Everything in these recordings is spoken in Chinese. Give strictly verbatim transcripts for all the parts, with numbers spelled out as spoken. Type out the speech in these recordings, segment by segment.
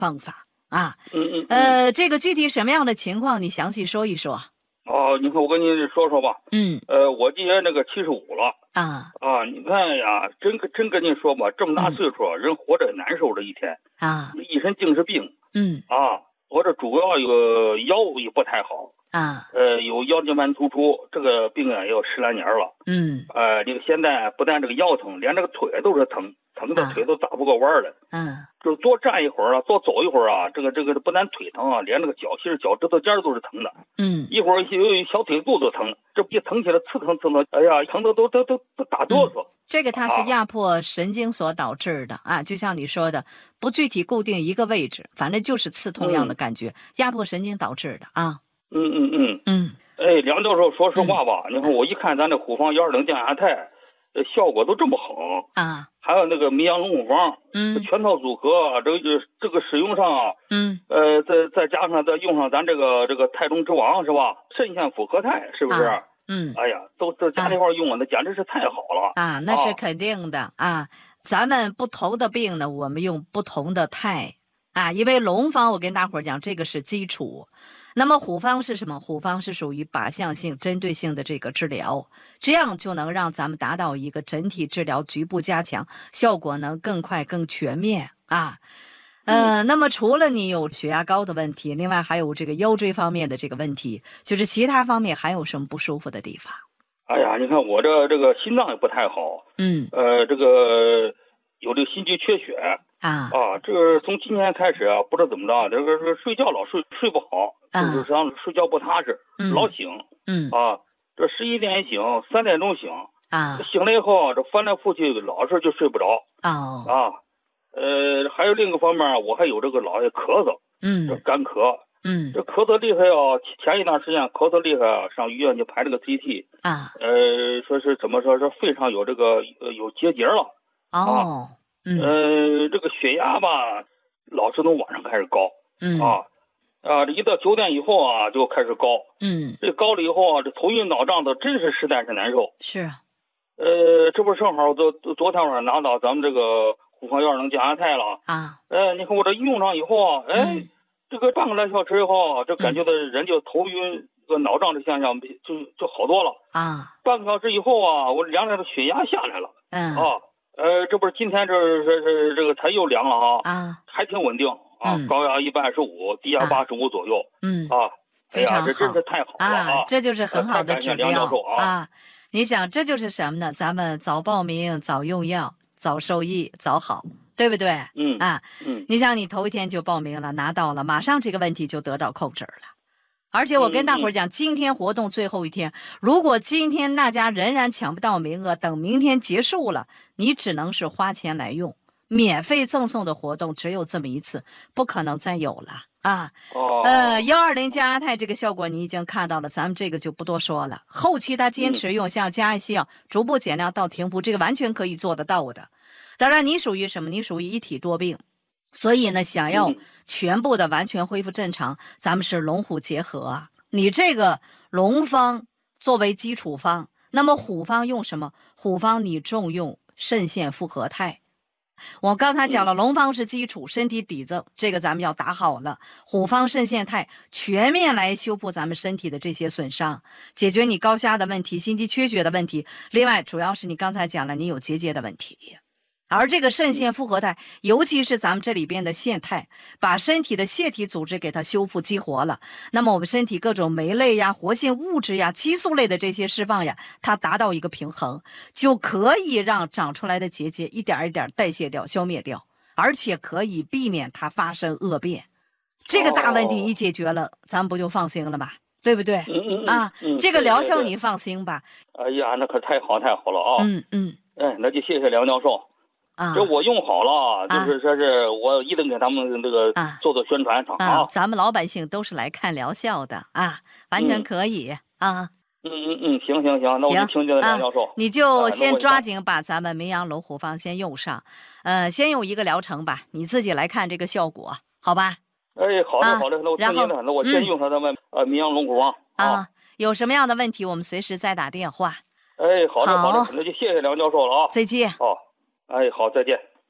方法啊。 嗯嗯。 呃，这个具体什么样的情况，你详细说一说。 哦，你看我跟你说说吧。 嗯。 呃，我今年那个七十五了。 啊啊，你看呀，真真跟您说吧，这么大岁数，嗯、人活着难受这一天啊， 一身精神病。 嗯。 啊，我这主要有个腰也不太好。 啊。 呃，有腰间盘突出，这个病啊也有十来年了。 嗯。 呃，这个现在不但这个腰疼，连这个腿都是疼，疼的腿都打不过弯了。 嗯。 就多站一会儿啊，多走一会儿啊，这个这个不但腿疼啊，连这个脚心、脚趾头尖都是疼的。 嗯。 一会儿有小腿肚子疼，这一疼起来刺疼刺疼，哎呀，疼的都都都都打哆嗦。 嗯、这个它是压迫神经所导致的 啊, 啊，就像你说的，不具体固定一个位置，反正就是刺痛样的感觉，嗯、压迫神经导致的啊。 嗯嗯嗯嗯。 哎，梁教授，说实话吧，嗯、你看我一看咱这虎方幺二零降压肽，呃，效果都这么好啊。 还有那个迷羊龙虎方， 嗯， 全套组合，这个这个使用上， 嗯， 呃，再再加上再用上咱这个这个泰中之王是吧？肾腺复合肽是不是？ 啊、嗯， 哎呀，都都加一块用啊，那简直是太好了啊，那是肯定的 啊, 啊。咱们不同的病呢，我们用不同的肽啊，因为龙方我跟大伙儿讲，这个是基础。那么虎方是什么？虎方是属于靶向性、针对性的这个治疗，这样就能让咱们达到一个整体治疗局部加强，效果能更快、更全面啊。呃，那么除了你有血压高的问题，另外还有这个腰椎方面的这个问题，就是其他方面还有什么不舒服的地方？ 哎呀，你看我这这个心脏也不太好， 嗯， 呃，这个有这个心肌缺血。 啊啊，这个从今年开始啊，不知道怎么着，这个这个睡觉老睡睡不好， 啊、 就是让睡觉不踏实， 嗯、 老醒， 嗯啊，这十一点醒，三点钟醒， 啊， 醒了以后这翻来覆去，老是就睡不着， 哦， 啊，呃，还有另一个方面，我还有这个老爷咳嗽， 嗯， 这干咳， 嗯， 这咳嗽厉害啊，前一段时间咳嗽厉害啊，上医院去排这个 C T， 啊， 呃，说是怎么说，说肺上有这个呃有结节了， 哦。 啊嗯，呃，这个血压吧，老是从晚上开始高， 嗯啊，啊，这一到九点以后啊，就开始高， 嗯， 这高了以后啊，这头晕脑胀的，真是实在是难受。 是， 呃，这不正好昨昨天晚上拿到咱们这个虎方幺二零降压肽了啊， 呃，你看我这用上以后啊，哎， 嗯、 这个半个来小时以后，这感觉的人就头晕、这个脑胀的现象就就好多了啊， 半个小时以后啊，我量量的血压下来了， 嗯啊。呃，这不是今天这这这这个才又量了哈啊， 还挺稳定啊， 嗯、 高压一百二十五，低压八十五左右， 嗯啊， 非常好， 哎呀，这真是太好了啊， 啊这就是很好的指标梁教授啊。 啊！你想，这就是什么呢？咱们早报名、早用药、早受益、早好，对不对？ 嗯啊， 嗯， 你想，你头一天就报名了，拿到了，马上这个问题就得到控制了。而且我跟大伙儿讲，今天活动最后一天，如果今天大家仍然抢不到名额，等明天结束了，你只能是花钱来用，免费赠送的活动只有这么一次，不可能再有了啊。 哦， 呃，幺二零降压肽这个效果你已经看到了，咱们这个就不多说了。后期他坚持用，像加一西药，逐步减量到停服，这个完全可以做得到的。当然，你属于什么？你属于一体多病。所以呢，想要全部的完全恢复正常，咱们是龙虎结合啊。你这个龙方作为基础方，那么虎方用什么？虎方你重用肾腺复合肽。我刚才讲了，龙方是基础，身体底子这个咱们要打好了。虎方肾腺肽全面来修复咱们身体的这些损伤，解决你高压的问题、心肌缺血的问题。另外，主要是你刚才讲了，你有结节的问题。而这个肾腺复合肽，尤其是咱们这里边的腺肽，把身体的腺体组织给它修复激活了，那么我们身体各种酶类呀、活性物质呀、激素类的这些释放呀，它达到一个平衡，就可以让长出来的结节一点一点代谢掉、消灭掉，而且可以避免它发生恶变。这个大问题一解决了，哦、咱们不就放心了吗？对不对？ 嗯嗯嗯啊， 嗯这个疗效你放心吧。 哎呀，那可太好太好了啊！ 嗯嗯， 哎，那就谢谢梁教授。 啊， 这我用好了，啊、就是说是我一定给他们这个做做宣传场啊、 啊。咱们老百姓都是来看疗效的啊，完全可以、嗯、啊。 嗯嗯嗯，行行行，那我就听听梁教授、啊， 你就先抓紧把咱们名扬龙虎方先用上，呃，先用一个疗程吧，你自己来看这个效果，好吧？ 哎，好的、啊、好的，那我听您的，那我先用上咱们、嗯、呃名扬龙虎方啊。 啊，有什么样的问题，我们随时再打电话。 哎，好的好的，那就谢谢梁教授了啊。 再见。 哦，哎，好，再见。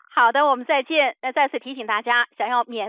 好的，我们再见。那再次提醒大家，想要免